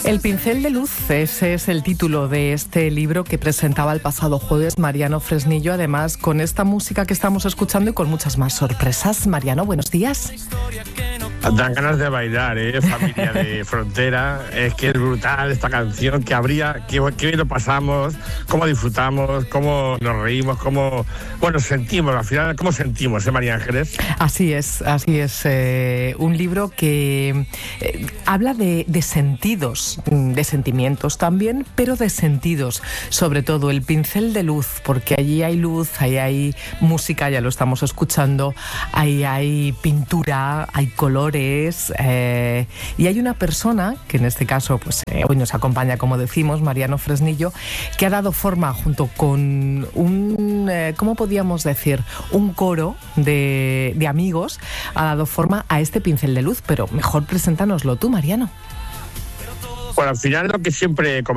El pincel de luz, ese es el título de este libro que presentaba el pasado jueves Mariano Fresnillo, además con esta música que estamos escuchando y con muchas más sorpresas. Mariano, buenos días. Dan ganas de bailar, familia de Frontera. Es que es brutal esta canción, que bien lo pasamos, cómo disfrutamos, cómo nos reímos, cómo sentimos, al final, cómo sentimos, María Ángeles. Así es. Un libro que habla de sentidos, de sentimientos también, pero de sentidos, sobre todo el pincel de luz, porque allí hay luz, ahí hay música, ya lo estamos escuchando, ahí hay pintura, hay colores, y hay una persona que en este caso hoy nos acompaña, como decimos, Mariano Fresnillo, que ha dado forma junto con ¿cómo podíamos decir? Un coro de amigos, ha dado forma a este pincel de luz, pero mejor preséntanoslo tú, Mariano. Bueno, al final lo que siempre